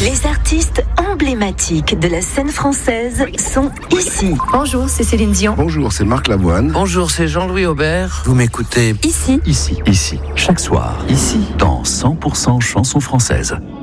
Les artistes emblématiques de la scène française sont ici. Bonjour, c'est Céline Dion. Bonjour, c'est Marc Lavoine. Bonjour, c'est Jean-Louis Aubert. Vous m'écoutez Ici. Ici, chaque soir, ici, dans 100% chansons françaises.